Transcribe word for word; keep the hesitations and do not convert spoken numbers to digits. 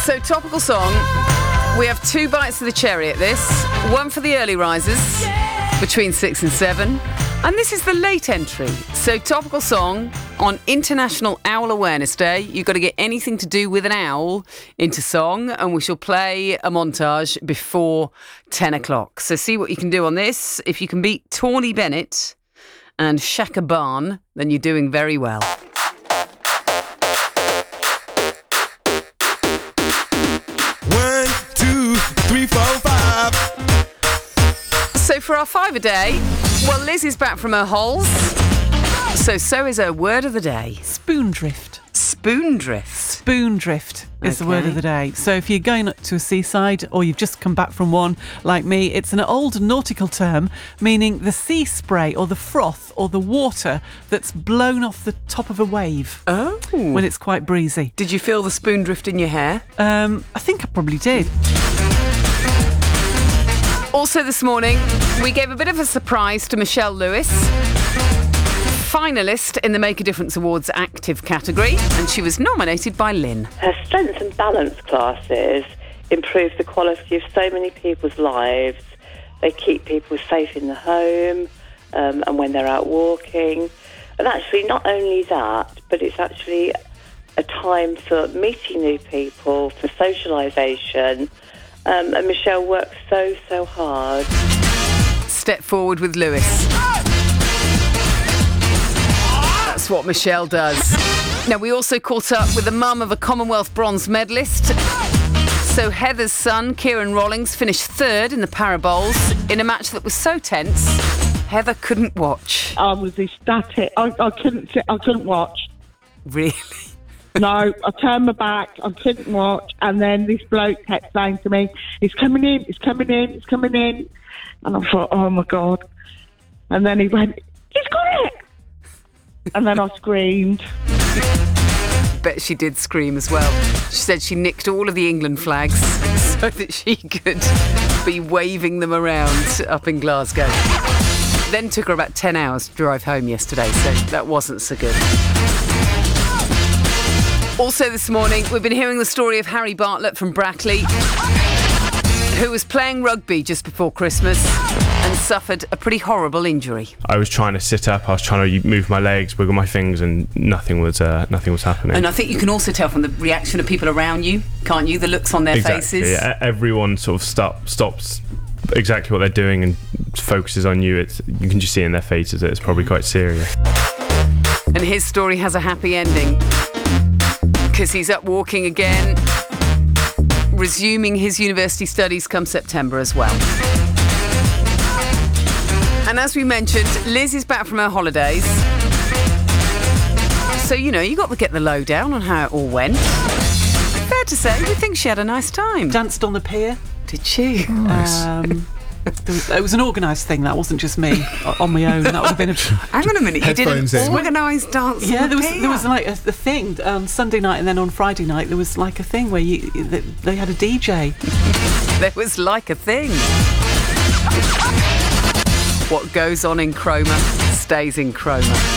So, topical song. We have two bites of the cherry at this. One for the early risers between six and seven. And this is the late entry. So, topical song on International Owl Awareness Day. You've got to get anything to do with an owl into song, and we shall play a montage before ten o'clock. So, see what you can do on this. If you can beat Tawny Bennett and Shaka Barn, then you're doing very well. One, two, three, four, five. So for our five a day, well, Liz is back from her holes. So, so is her word of the day. Spoondrift. Spoondrift. Spoondrift is Okay. the word of the day. So if you're going up to a seaside or you've just come back from one, like me, it's an old nautical term meaning the sea spray or the froth or the water that's blown off the top of a wave Oh. when it's quite breezy. Did you feel the spoondrift in your hair? Um, I think I probably did. Also this morning, we gave a bit of a surprise to Michelle Lewis, finalist in the Make a Difference Awards active category, and she was nominated by Lynn. Her strength and balance classes improve the quality of so many people's lives. They keep people safe in the home um, and when they're out walking. And actually, not only that, but it's actually a time for meeting new people, for socialisation. Um, and Michelle works so, so hard. Step forward with Lewis. That's what Michelle does. Now, we also caught up with the mum of a Commonwealth bronze medalist. So Heather's son, Kieran Rollings, finished third in the Para Bowls in a match that was so tense, Heather couldn't watch. I was ecstatic. I, I couldn't sit, I couldn't watch. Really? No, I turned my back, I couldn't watch, and then this bloke kept saying to me, "It's coming in, it's coming in, it's coming in." And I thought, oh my God. And then he went, "He's got it!" And then I screamed. Bet she did scream as well. She said she nicked all of the England flags so that she could be waving them around up in Glasgow. Then took her about ten hours to drive home yesterday, so that wasn't so good. Also this morning, we've been hearing the story of Harry Bartlett from Brackley, who was playing rugby just before Christmas and suffered a pretty horrible injury. I was trying to sit up, I was trying to move my legs, wiggle my fingers, and nothing was uh, nothing was happening. And I think you can also tell from the reaction of people around you, can't you? The looks on their exactly, faces. Yeah. Everyone sort of stop, stops exactly what they're doing and focuses on you. It's, you can just see in their faces that it's probably quite serious. And his story has a happy ending, because he's up walking again, resuming his university studies come September as well. And as we mentioned, Liz is back from her holidays. So, you know, you got to get the lowdown on how it all went. Fair to say, we think she had a nice time. Danced on the pier. Did she? Um, there was, it was an organised thing. That wasn't just me on my own. That would have been a... Hang on a minute, you did an Headphones in. organised dance. Yeah, on there the was pier. there was like a, a thing on Sunday night, and then on Friday night there was like a thing where you they, they had a D J. There was like a thing. What goes on in Cromer stays in Cromer.